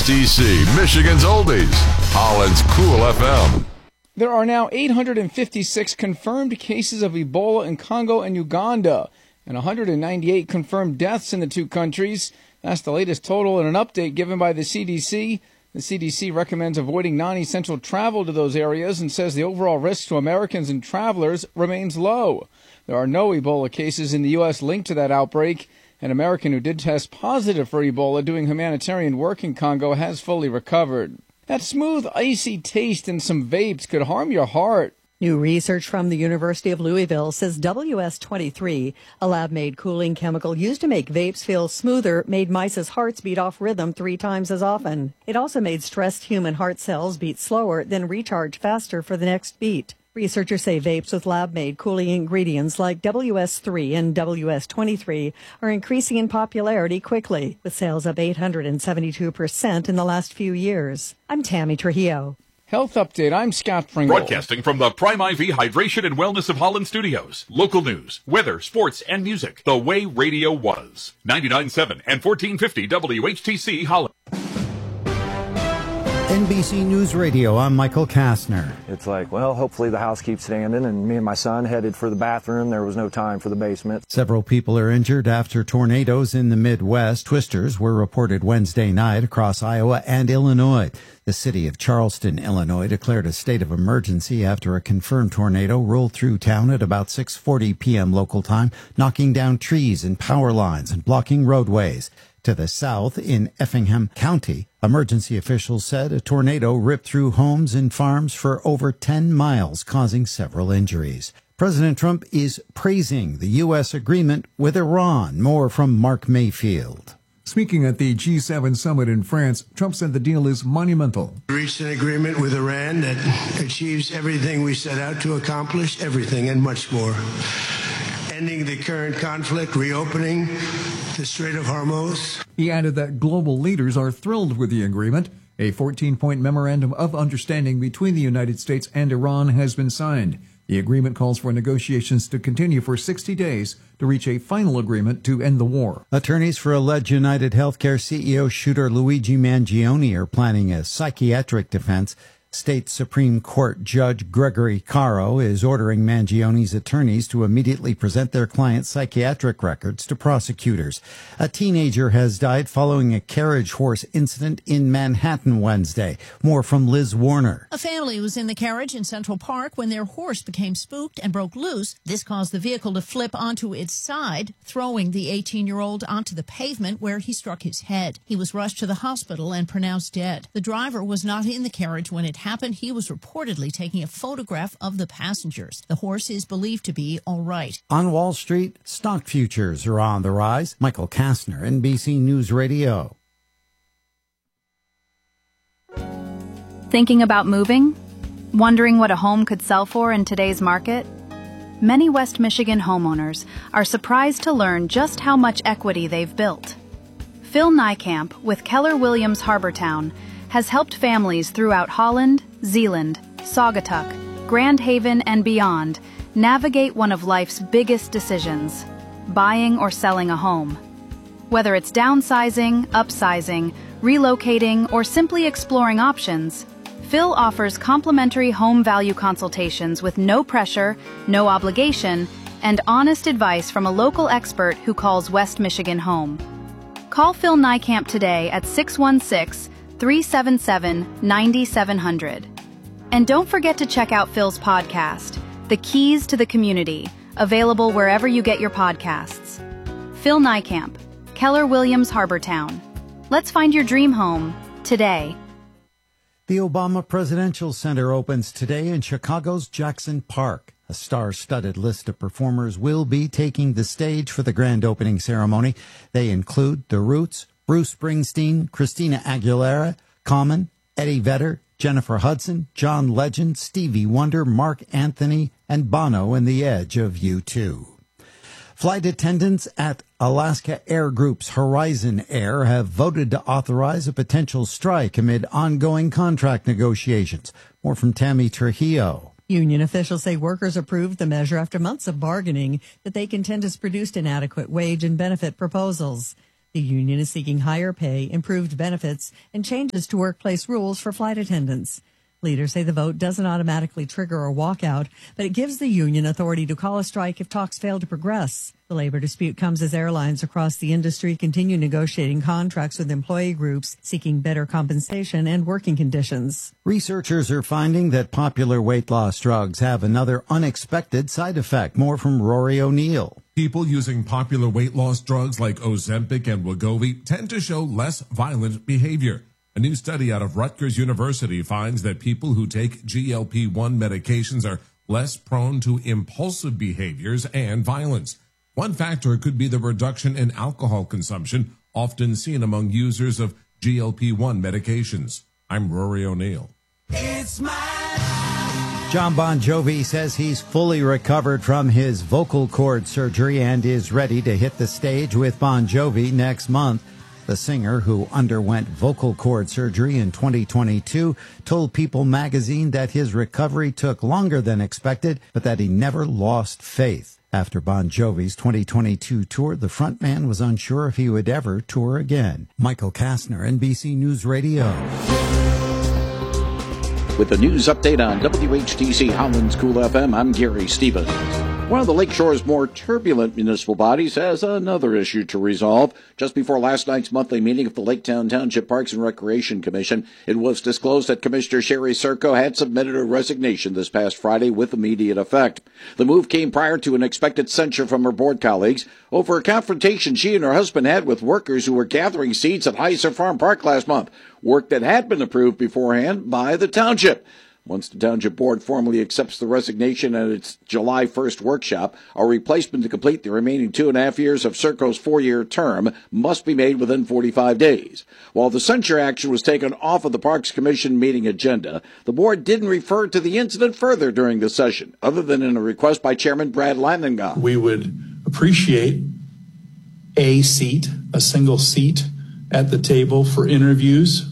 WHTC, Michigan's oldies, Holland's Cool FM. There are now 856 confirmed cases of Ebola in Congo and Uganda, and 198 confirmed deaths in the two countries. That's the latest total in an update given by the CDC. The CDC recommends avoiding non-essential travel to those areas and says the overall risk to Americans and travelers remains low. There are no Ebola cases in the U.S. linked to that outbreak. An American who did test positive for Ebola doing humanitarian work in Congo has fully recovered. That smooth, icy taste in some vapes could harm your heart. New research from the University of Louisville says WS-23, a lab-made cooling chemical used to make vapes feel smoother, made mice's hearts beat off rhythm 3 times as often. It also made stressed human heart cells beat slower, then recharge faster for the next beat. Researchers say vapes with lab-made cooling ingredients like WS3 and WS23 are increasing in popularity quickly, with sales up 872% in the last few years. I'm Tammy Trujillo. Health Update, I'm Scott Pringle. Broadcasting from the Prime IV Hydration and Wellness of Holland studios. Local news, weather, sports, and music. The way radio was. 99.7 and 1450 WHTC Holland. NBC News Radio, I'm Michael Kastner. It's like, well, hopefully the house keeps standing, and me and my son headed for the bathroom. There was no time for the basement. Several people are injured after tornadoes in the Midwest. Twisters were reported Wednesday night across Iowa and Illinois. The city of Charleston, Illinois, declared a state of emergency after a confirmed tornado rolled through town at about 6:40 p.m. local time, knocking down trees and power lines and blocking roadways. To the south, in Effingham County, emergency officials said a tornado ripped through homes and farms for over 10 miles, causing several injuries. President Trump is praising the U.S. agreement with Iran. More from Mark Mayfield. Speaking at the G7 summit in France, Trump said the deal is monumental. We reached an agreement with Iran that achieves everything we set out to accomplish, everything and much more. Ending the current conflict, reopening the Strait of Hormuz. He added that global leaders are thrilled with the agreement. A 14-point memorandum of understanding between the United States and Iran has been signed. The agreement calls for negotiations to continue for 60 days to reach a final agreement to end the war. Attorneys for alleged United Healthcare CEO shooter Luigi Mangione are planning a psychiatric defense. State Supreme Court Judge Gregory Caro is ordering Mangione's attorneys to immediately present their client's psychiatric records to prosecutors. A teenager has died following a carriage horse incident in Manhattan Wednesday. More from Liz Warner. A family was in the carriage in Central Park when their horse became spooked and broke loose. This caused the vehicle to flip onto its side, throwing the 18-year-old onto the pavement where he struck his head. He was rushed to the hospital and pronounced dead. The driver was not in the carriage when it happened. He was reportedly taking a photograph of the passengers. The horse is believed to be all right. On Wall Street, stock futures are on the rise. Michael Kastner, NBC News Radio. Thinking about moving? Wondering what a home could sell for in today's market? Many West Michigan homeowners are surprised to learn just how much equity they've built. Phil Niekamp with Keller Williams Harbortown has helped families throughout Holland, Zeeland, Saugatuck, Grand Haven, and beyond navigate one of life's biggest decisions, buying or selling a home. Whether it's downsizing, upsizing, relocating, or simply exploring options, Phil offers complimentary home value consultations with no pressure, no obligation, and honest advice from a local expert who calls West Michigan home. Call Phil Niekamp today at 616-377-9700. And don't forget to check out Phil's podcast, The Keys to the Community, available wherever you get your podcasts. Phil Niekamp, Keller Williams Harbortown. Let's find your dream home today. The Obama Presidential Center opens today in Chicago's Jackson Park. A star-studded list of performers will be taking the stage for the grand opening ceremony. They include The Roots, Bruce Springsteen, Christina Aguilera, Common, Eddie Vedder, Jennifer Hudson, John Legend, Stevie Wonder, Mark Anthony, and Bono and The Edge of U2. Flight attendants at Alaska Air Group's Horizon Air have voted to authorize a potential strike amid ongoing contract negotiations. More from Tammy Trujillo. Union officials say workers approved the measure after months of bargaining that they contend has produced inadequate wage and benefit proposals. The union is seeking higher pay, improved benefits, and changes to workplace rules for flight attendants. Leaders say the vote doesn't automatically trigger a walkout, but it gives the union authority to call a strike if talks fail to progress. The labor dispute comes as airlines across the industry continue negotiating contracts with employee groups seeking better compensation and working conditions. Researchers are finding that popular weight loss drugs have another unexpected side effect. More from Rory O'Neill. People using popular weight loss drugs like Ozempic and Wegovy tend to show less violent behavior. A new study out of Rutgers University finds that people who take GLP-1 medications are less prone to impulsive behaviors and violence. One factor could be the reduction in alcohol consumption, often seen among users of GLP-1 medications. I'm Rory O'Neill. It's my John Bon Jovi says he's fully recovered from his vocal cord surgery and is ready to hit the stage with Bon Jovi next month. The singer, who underwent vocal cord surgery in 2022, told People magazine that his recovery took longer than expected, but that he never lost faith. After Bon Jovi's 2022 tour, the frontman was unsure if he would ever tour again. Michael Kastner, NBC News Radio. With the news update on WHTC Holland's Cool FM, I'm Gary Stevens. One of the Lakeshore's more turbulent municipal bodies has another issue to resolve. Just before last night's monthly meeting of the Laketown Township Parks and Recreation Commission, it was disclosed that Commissioner Sherry Serco had submitted a resignation this past Friday with immediate effect. The move came prior to an expected censure from her board colleagues over a confrontation she and her husband had with workers who were gathering seeds at Heiser Farm Park last month, work that had been approved beforehand by the township. Once the Township Board formally accepts the resignation at its July 1st workshop, a replacement to complete the remaining 2.5 years of Serco's 4-year term must be made within 45 days. While the censure action was taken off of the Parks Commission meeting agenda, the board didn't refer to the incident further during the session, other than in a request by Chairman Brad Landengau. We would appreciate a single seat at the table for interviews.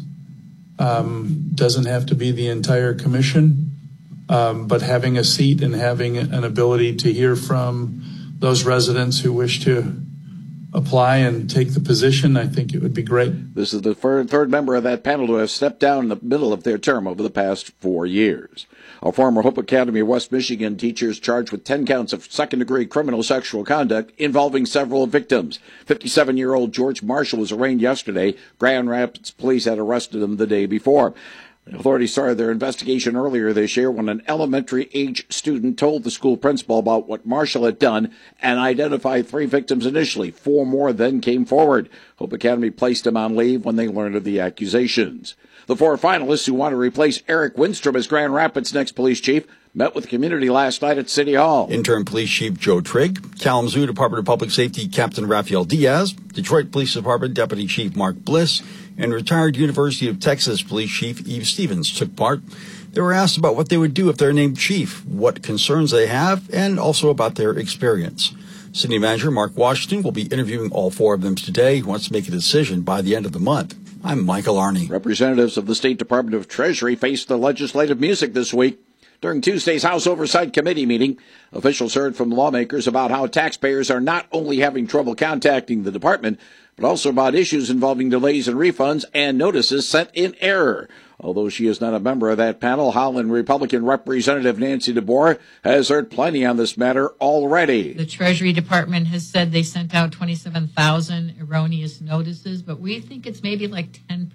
Doesn't have to be the entire commission, but having a seat and having an ability to hear from those residents who wish to apply and take the position, I think it would be great. This is the third member of that panel to have stepped down in the middle of their term over the past 4 years. A former Hope Academy of West Michigan teacher is charged with 10 counts of second-degree criminal sexual conduct involving several victims. 57-year-old George Marshall was arraigned yesterday. Grand Rapids police had arrested him the day before. Authorities started their investigation earlier this year when an elementary-age student told the school principal about what Marshall had done and identified 3 victims initially. 4 more then came forward. Hope Academy placed him on leave when they learned of the accusations. The 4 finalists who want to replace Eric Winstrom as Grand Rapids' next police chief met with the community last night at City Hall. Interim Police Chief Joe Trigg, Kalamazoo Department of Public Safety Captain Rafael Diaz, Detroit Police Department Deputy Chief Mark Bliss, and retired University of Texas Police Chief Eve Stevens took part. They were asked about what they would do if they're named chief, what concerns they have, and also about their experience. City Manager Mark Washington will be interviewing all 4 of them today. He wants to make a decision by the end of the month. I'm Michael Arney. Representatives of the State Department of Treasury faced the legislative music this week. During Tuesday's House Oversight Committee meeting, officials heard from lawmakers about how taxpayers are not only having trouble contacting the department, but also about issues involving delays in refunds and notices sent in error. Although she is not a member of that panel, Holland Republican Representative Nancy DeBoer has heard plenty on this matter already. The Treasury Department has said they sent out 27,000 erroneous notices, but we think it's maybe like 10%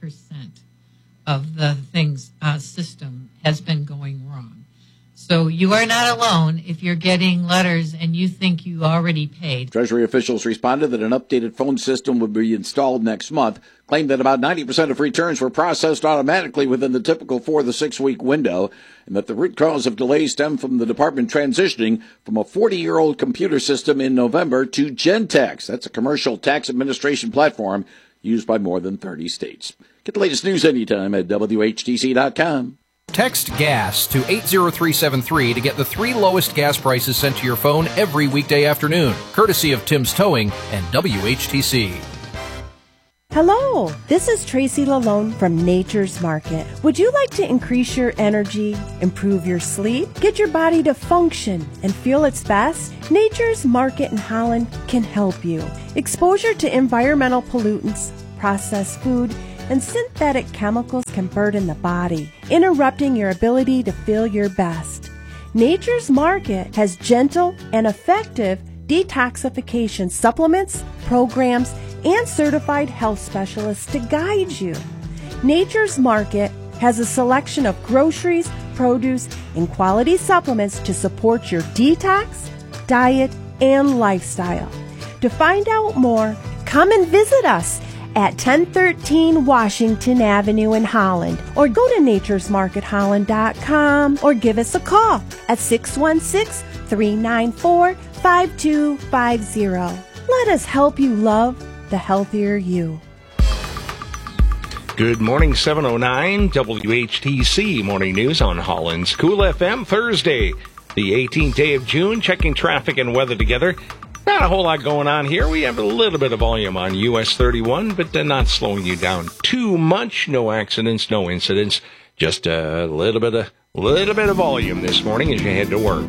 of the system has been going wrong. So you are not alone if you're getting letters and you think you already paid. Treasury officials responded that an updated phone system would be installed next month, claimed that about 90% of returns were processed automatically within the typical 4 to 6 week window, and that the root cause of delays stemmed from the department transitioning from a 40-year-old computer system in November to Gentex. That's a commercial tax administration platform used by more than 30 states. Get the latest news anytime at WHTC.com. Text GAS to 80373 to get the 3 lowest gas prices sent to your phone every weekday afternoon, courtesy of Tim's Towing and WHTC. Hello, this is Tracy Lalone from Nature's Market. Would you like to increase your energy, improve your sleep, get your body to function and feel its best? Nature's Market in Holland can help you. Exposure to environmental pollutants, processed food, and synthetic chemicals can burden the body, interrupting your ability to feel your best. Nature's Market has gentle and effective detoxification supplements, programs, and certified health specialists to guide you. Nature's Market has a selection of groceries, produce, and quality supplements to support your detox, diet, and lifestyle. To find out more, come and visit us at 1013 Washington Avenue in Holland, or go to naturesmarketholland.com or give us a call at 616-394-5250. Let us help you love the healthier you. Good morning, 709 WHTC Morning News on Holland's Cool FM, Thursday, the 18th day of June. Checking traffic and weather together. Not a whole lot going on here. We have a little bit of volume on US 31, but not slowing you down too much. No accidents, no incidents. Just a little bit of volume this morning as you head to work.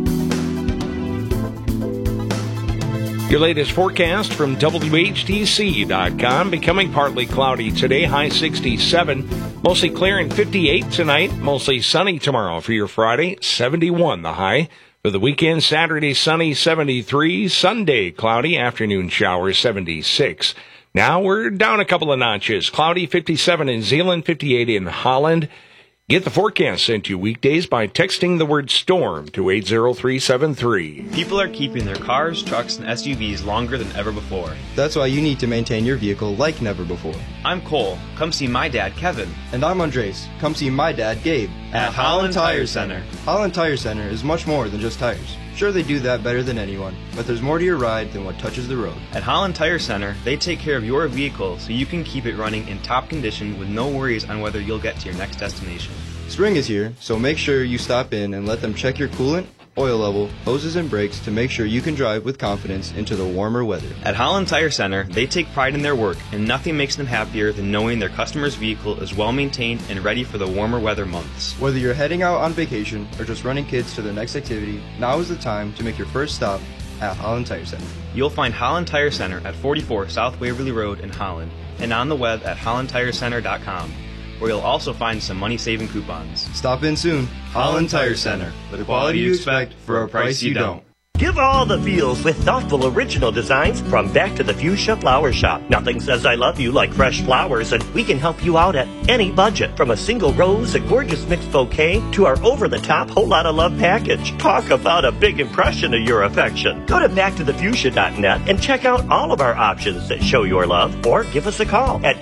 Your latest forecast from WHTC.com. Becoming partly cloudy today, high 67. Mostly clear and 58 tonight. Mostly sunny tomorrow for your Friday, 71 the high. For the weekend, Saturday, sunny, 73. Sunday, cloudy, afternoon showers, 76. Now we're down a couple of notches. Cloudy, 57 in Zeeland, 58 in Holland. Get the forecast sent to you weekdays by texting the word STORM to 80373. People are keeping their cars, trucks, and SUVs longer than ever before. That's why you need to maintain your vehicle like never before. I'm Cole. Come see my dad, Kevin. And I'm Andres. Come see my dad, Gabe. At Holland Tire Center. Holland Tire Center is much more than just tires. Sure, they do that better than anyone, but there's more to your ride than what touches the road. At Holland Tire Center, they take care of your vehicle so you can keep it running in top condition with no worries on whether you'll get to your next destination. Spring is here, so make sure you stop in and let them check your coolant, oil level, hoses, and brakes to make sure you can drive with confidence into the warmer weather. At Holland Tire Center, they take pride in their work, and nothing makes them happier than knowing their customer's vehicle is well maintained and ready for the warmer weather months. Whether you're heading out on vacation or just running kids to their next activity, now is the time to make your first stop at Holland Tire Center. You'll find Holland Tire Center at 44 South Waverly Road in Holland, and on the web at hollandtirecenter.com. where you'll also find some money-saving coupons. Stop in soon. Holland Tire Center. The quality you expect for a price you don't. Give all the feels with thoughtful original designs from Back to the Fuchsia Flower Shop. Nothing says I love you like fresh flowers, and we can help you out at any budget. From a single rose, a gorgeous mixed bouquet, to our over-the-top whole lot of love package. Talk about a big impression of your affection. Go to backtothefuchsia.net and check out all of our options that show your love, or give us a call at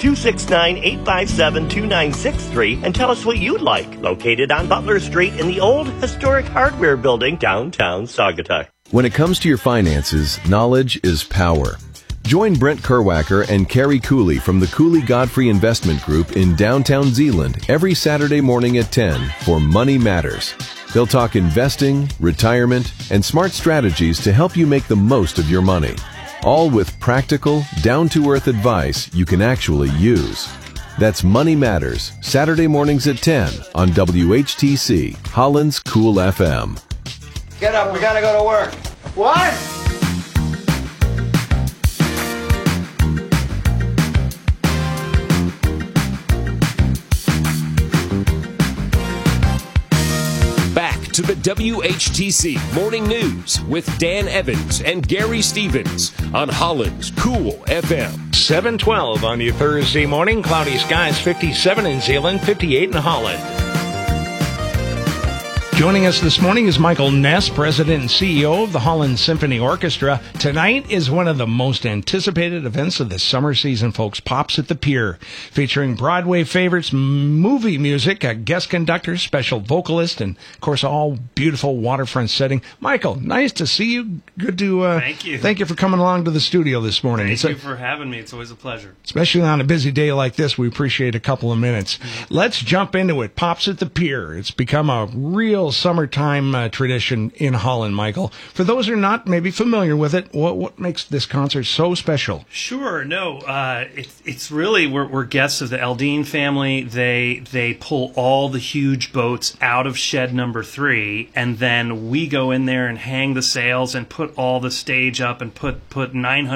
269-857-2963 and tell us what you'd like. Located on Butler Street in the old historic hardware building downtown Saugatuck. When it comes to your finances, knowledge is power. Join Brent Kerwacker and Carrie Cooley from the Cooley Godfrey Investment Group in downtown Zeeland every Saturday morning at 10 for Money Matters. They'll talk investing, retirement, and smart strategies to help you make the most of your money. All with practical, down-to-earth advice you can actually use. That's Money Matters, Saturday mornings at 10 on WHTC, Holland's Cool FM. Get up, we gotta go to work. What? Back to the WHTC Morning News with Dan Evans and Gary Stevens on Holland's Cool FM. 712 on your Thursday morning. Cloudy skies, 57 in Zeeland, 58 in Holland. Joining us this morning is Michael Ness, President and CEO of the Holland Symphony Orchestra. Tonight is one of the most anticipated events of the summer season, folks. Pops at the Pier, featuring Broadway favorites, movie music, a guest conductor, special vocalist, and, of course, all beautiful waterfront setting. Michael, nice to see you. Good to thank you. Thank you for coming along to the studio this morning. Thank you for having me. It's always a pleasure. Especially on a busy day like this, we appreciate a couple of minutes. Let's jump into it. Pops at the Pier. It's become a real typical summertime tradition in Holland, Michael. For those who are not maybe familiar with it, what makes this concert so special? Sure. No, it's really we're guests of the Eldine family. They pull all the huge boats out of shed number 3, and then we go in there and hang the sails and put all the stage up and put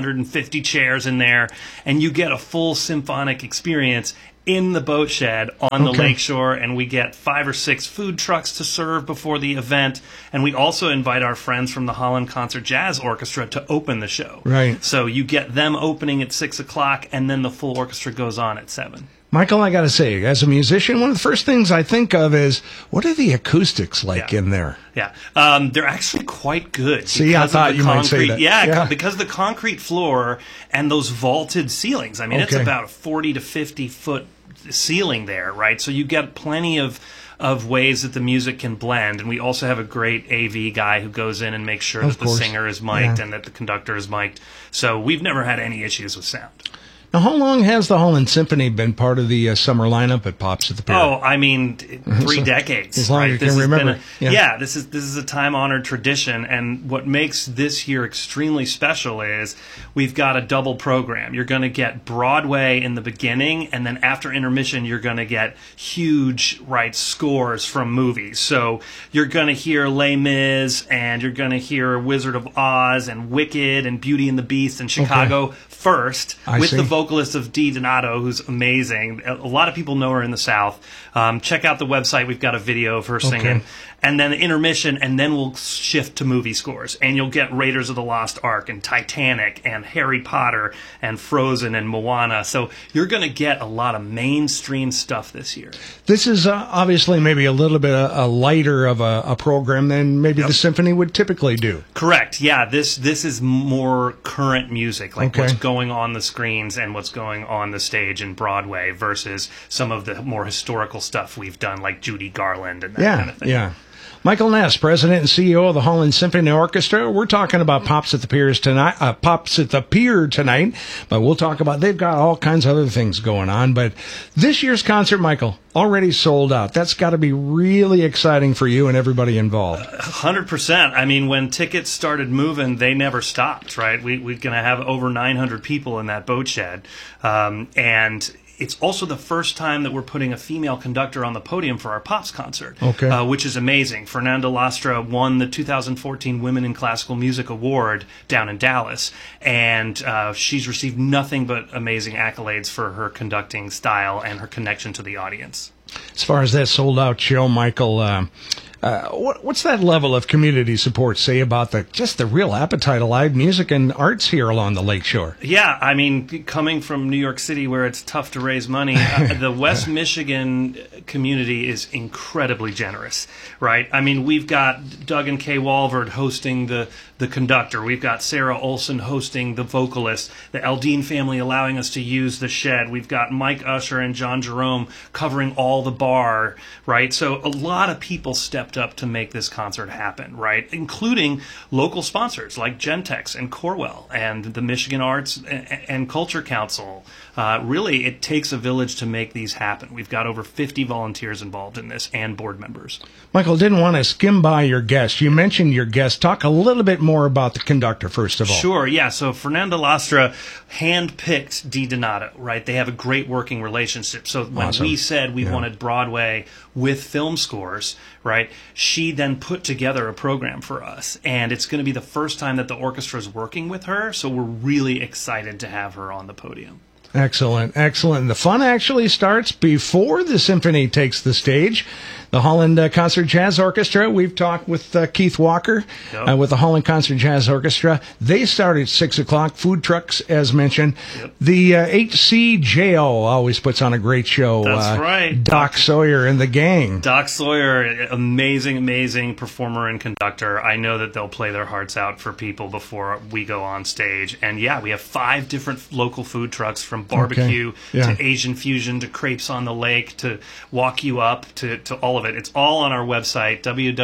950 chairs in there, and you get a full symphonic experience in the boat shed on the lakeshore, and we get 5 or 6 food trucks to serve before the event, and we also invite our friends from the Holland Concert Jazz Orchestra to open the show. Right. So you get them opening at 6 o'clock, and then the full orchestra goes on at 7. Michael, I got to say, as a musician, one of the first things I think of is, what are the acoustics like in there? Yeah, they're actually quite good. See, I thought you might say that. Yeah, because of the concrete floor and those vaulted ceilings. I mean, it's about a 40 to 50 foot ceiling there, right? So you get plenty of ways that the music can blend, and we also have a great AV guy who goes in and makes sure that the singer is mic'd and that the conductor is mic'd. So we've never had any issues with sound. Now, how long has the Holland Symphony been part of the summer lineup at Pops at the Pier? Oh, I mean, 3 decades. As long as you can remember. This is a time-honored tradition, and what makes this year extremely special is we've got a double program. You're going to get Broadway in the beginning, and then after intermission, you're going to get huge scores from movies. So you're going to hear Les Mis, and you're going to hear Wizard of Oz, and Wicked, and Beauty and the Beast, and Chicago first, with the vocalist of Dee Donato, who's amazing. A lot of people know her in the South. Check out the website. We've got a video of her singing. And then the intermission, and then we'll shift to movie scores. And you'll get Raiders of the Lost Ark and Titanic and Harry Potter and Frozen and Moana. So you're going to get a lot of mainstream stuff this year. This is obviously maybe a little bit a lighter of a program than maybe the symphony would typically do. Correct. Yeah, this is more current music, like what's going on the screens and what's going on the stage in Broadway versus some of the more historical stuff we've done, like Judy Garland and that kind of thing. Yeah. Michael Ness, President and CEO of the Holland Symphony Orchestra. We're talking about Pops at the Pier tonight, but we'll talk about, they've got all kinds of other things going on. But this year's concert, Michael, already sold out. That's got to be really exciting for you and everybody involved. 100%. I mean, when tickets started moving, they never stopped, right? We're going to have over 900 people in that boat shed. And it's also the first time that we're putting a female conductor on the podium for our Pops concert, which is amazing. Fernanda Lastra won the 2014 Women in Classical Music Award down in Dallas, and she's received nothing but amazing accolades for her conducting style and her connection to the audience. As far as that sold-out show, Michael, what's that level of community support say about the real appetite of live music and arts here along the lakeshore? Yeah, I mean, coming from New York City where it's tough to raise money, the West Michigan community is incredibly generous, right? I mean, we've got Doug and Kay Walvard hosting the conductor. We've got Sarah Olson hosting the vocalist. The Eldine family allowing us to use the shed. We've got Mike Usher and John Jerome covering all the bar, right? So a lot of people stepped up to make this concert happen, right? Including local sponsors like Gentex and Corwell and the Michigan Arts and Culture Council. Really, it takes a village to make these happen. We've got over 50 volunteers involved in this and board members. Michael, didn't want to skim by your guest. You mentioned your guest. Talk a little bit more about the conductor, first of all. Sure, yeah. So Fernanda Lastra handpicked Dee Donato, right? They have a great working relationship. So when we said we wanted Broadway with film scores, right, she then put together a program for us. And it's going to be the first time that the orchestra is working with her. So we're really excited to have her on the podium. Excellent, excellent. The fun actually starts before the symphony takes the stage. The Holland Concert Jazz Orchestra, we've talked with Keith Walker with the Holland Concert Jazz Orchestra. They start at 6 o'clock, food trucks, as mentioned. The HCJO always puts on a great show. That's right. Doc Sawyer and the gang. Doc Sawyer, amazing, amazing performer and conductor. I know that they'll play their hearts out for people before we go on stage. And yeah, we have 5 different local food trucks, from barbecue to Asian fusion to crepes on the lake to walk you up to all of it. It's all on our website,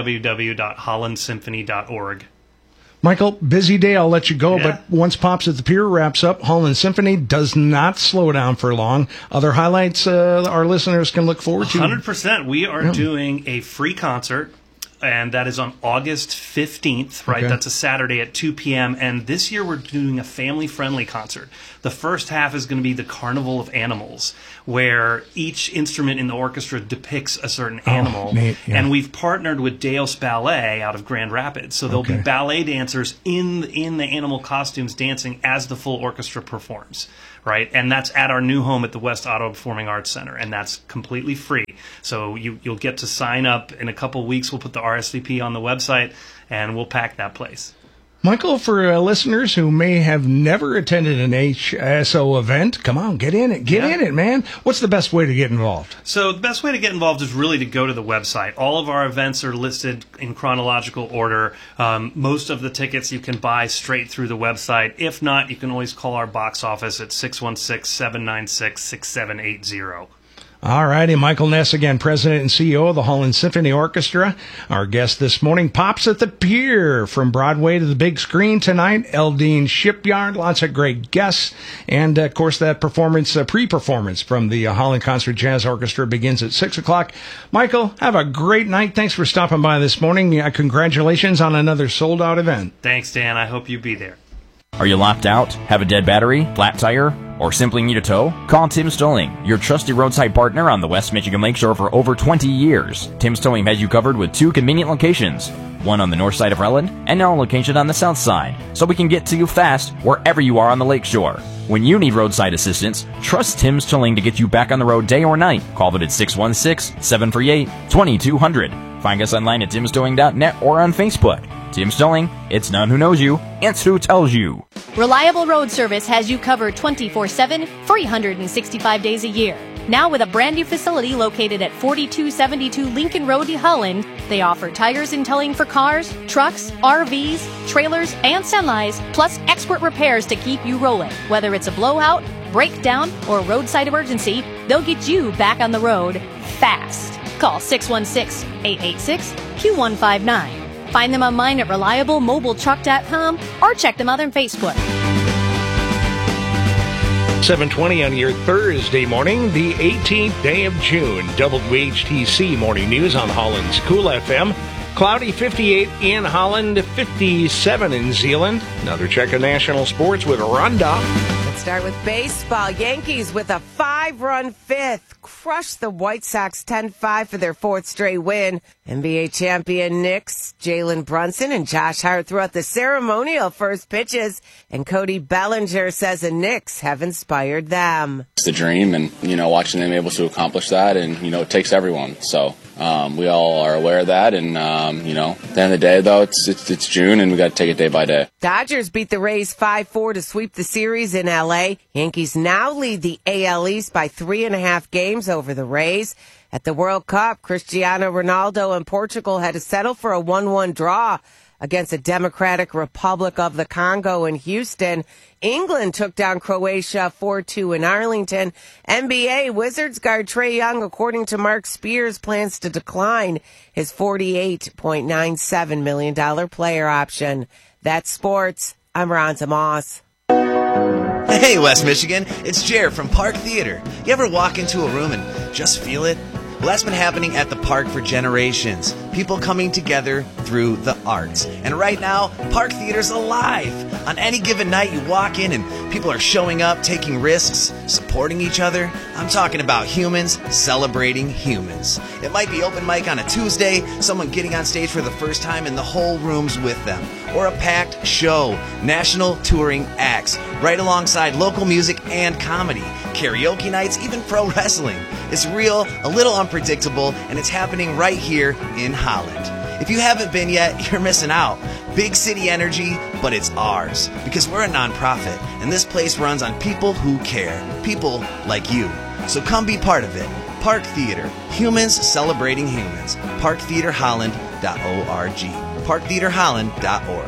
www.hollandsymphony.org. Michael, busy day. I'll let you go, but once Pops at the Pier wraps up, Holland Symphony does not slow down for long. Other highlights our listeners can look forward to? 100%. We are doing a free concert and that is on August 15th, right? Okay. That's a Saturday at 2 p.m. And this year we're doing a family-friendly concert. The first half is going to be the Carnival of Animals, where each instrument in the orchestra depicts a certain animal. Neat, yeah. And we've partnered with Deos Ballet out of Grand Rapids. So there'll be ballet dancers in the animal costumes dancing as the full orchestra performs, right? And that's at our new home at the West Ottawa Performing Arts Center, and that's completely free. So you'll get to sign up in a couple of weeks. We'll put the RSVP on the website, and we'll pack that place. Michael, for listeners who may have never attended an HSO event, come on, get in it. Get in it, man. What's the best way to get involved? So the best way to get involved is really to go to the website. All of our events are listed in chronological order. Most of the tickets you can buy straight through the website. If not, you can always call our box office at 616-796-6780. All righty, Michael Ness again, President and CEO of the Holland Symphony Orchestra. Our guest this morning, Pops at the Pier, from Broadway to the big screen tonight, Eldine Shipyard, lots of great guests, and of course that performance, pre-performance from the Holland Concert Jazz Orchestra begins at 6 o'clock. Michael, have a great night. Thanks for stopping by this morning. Congratulations on another sold-out event. Thanks, Dan. I hope you be there. Are you locked out, have a dead battery, flat tire, or simply need a tow? Call Tim's Towing, your trusty roadside partner on the West Michigan Lakeshore for over 20 years. Tim's Towing has you covered with 2 convenient locations, one on the north side of Relland and our location on the south side, so we can get to you fast wherever you are on the lakeshore. When you need roadside assistance, trust Tim's Towing to get you back on the road day or night. Call them at 616-738-2200. Find us online at timstowing.net or on Facebook. Tim's Towing, it's not who knows you, it's who tells you. Reliable Road Service has you covered 24/7, 365 days a year. Now with a brand new facility located at 4272 Lincoln Road in Holland, they offer tires and towing for cars, trucks, RVs, trailers, and semis, plus expert repairs to keep you rolling. Whether it's a blowout, breakdown, or roadside emergency, they'll get you back on the road fast. Call 616-886-2159. Find them online at reliablemobiletruck.com or check them out on Facebook. 7:20 on your Thursday morning, the 18th day of June. WHTC Morning News on Holland's Cool FM. Cloudy 58 in Holland, 57 in Zeeland. Another check of national sports with Rhonda. Let's start with baseball. Yankees with a 5-run fifth crushed the White Sox 10-5 for their 4th straight win. NBA champion Knicks, Jalen Brunson and Josh Hart threw out the ceremonial first pitches, and Cody Bellinger says the Knicks have inspired them. It's the dream, and, watching them able to accomplish that, and, it takes everyone. So we all are aware of that, and, at the end of the day, though, it's June, and we got to take it day by day. Dodgers beat the Rays 5-4 to sweep the series in L.A. Yankees now lead the AL East by 3.5 games over the Rays. At the World Cup, Cristiano Ronaldo and Portugal had to settle for a 1-1 draw against the Democratic Republic of the Congo in Houston. England took down Croatia 4-2 in Arlington. NBA Wizards guard Trae Young, according to Mark Spears, plans to decline his $48.97 million player option. That's sports. I'm Rhonda Moss. Hey, West Michigan, it's Jer from Park Theater. You ever walk into a room and just feel it? Well, that's been happening at the Park for generations. People coming together through the arts. And right now, Park Theater's alive. On any given night, you walk in and people are showing up, taking risks, supporting each other. I'm talking about humans celebrating humans. It might be open mic on a Tuesday, someone getting on stage for the first time and the whole room's with them. Or a packed show, national touring acts, right alongside local music and comedy, karaoke nights, even pro wrestling. It's real, a little unpredictable, and it's happening right here in Holland. If you haven't been yet, you're missing out. Big city energy, but it's ours. Because we're a nonprofit, and this place runs on people who care. People like you. So come be part of it. Park Theater. Humans celebrating humans. ParkTheaterHolland.org. ParkTheaterHolland.org.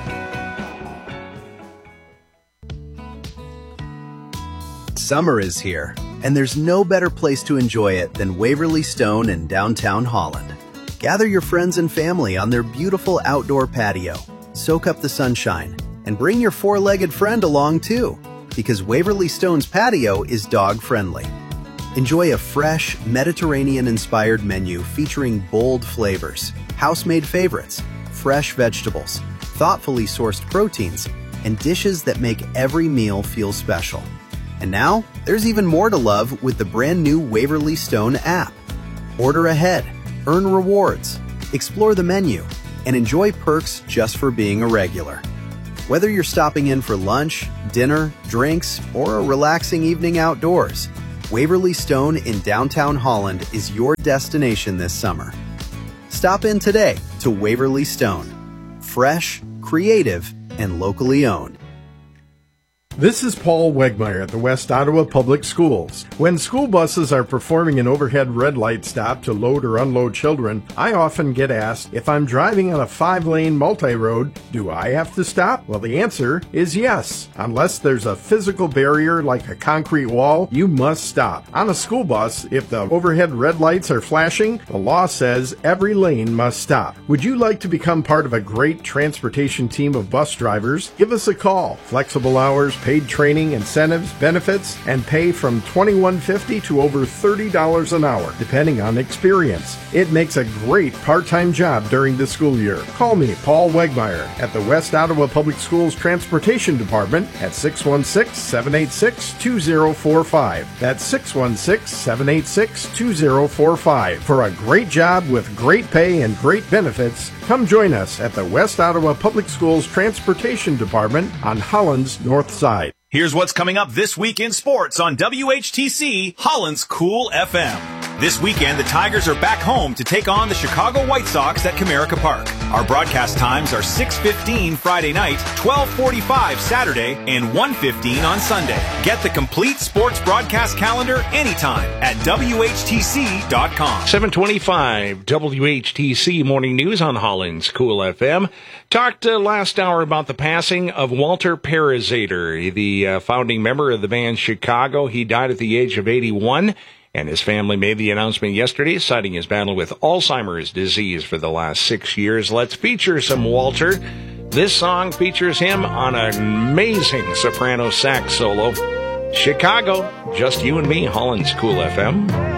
Summer is here, and there's no better place to enjoy it than Waverly Stone in downtown Holland. Gather your friends and family on their beautiful outdoor patio, soak up the sunshine, and bring your four-legged friend along too, because Waverly Stone's patio is dog-friendly. Enjoy a fresh, Mediterranean-inspired menu featuring bold flavors, house-made favorites, fresh vegetables, thoughtfully sourced proteins, and dishes that make every meal feel special. And now, there's even more to love with the brand new Waverly Stone app. Order ahead, earn rewards, explore the menu, and enjoy perks just for being a regular. Whether you're stopping in for lunch, dinner, drinks, or a relaxing evening outdoors, Waverly Stone in downtown Holland is your destination this summer. Stop in today to Waverly Stone. Fresh, creative, and locally owned. This is Paul Wegmeyer at the West Ottawa Public Schools. When school buses are performing an overhead red light stop to load or unload children, I often get asked, if I'm driving on a 5-lane multi-road, do I have to stop? Well, the answer is yes. Unless there's a physical barrier like a concrete wall, you must stop. On a school bus, if the overhead red lights are flashing, the law says every lane must stop. Would you like to become part of a great transportation team of bus drivers? Give us a call. Flexible hours, paid training, incentives, benefits, and pay from $21.50 to over $30 an hour, depending on experience. It makes a great part-time job during the school year. Call me, Paul Wegmeyer, at the West Ottawa Public Schools Transportation Department at 616-786-2045. That's 616-786-2045. For a great job with great pay and great benefits, come join us at the West Ottawa Public Schools Transportation Department on Holland's North Side. Here's what's coming up this week in sports on WHTC Holland's Cool FM. This weekend, the Tigers are back home to take on the Chicago White Sox at Comerica Park. Our broadcast times are 6:15 Friday night, 12:45 Saturday, and 1:15 on Sunday. Get the complete sports broadcast calendar anytime at WHTC.com. 725 WHTC Morning News on Holland's Cool FM. Talked last hour about the passing of Walter Parazater, the founding member of the band Chicago. He died at the age of 81. And his family made the announcement yesterday, citing his battle with Alzheimer's disease for the last 6 years. Let's feature some Walter. This song features him on an amazing soprano sax solo. Chicago, just you and me, Holland's Cool FM.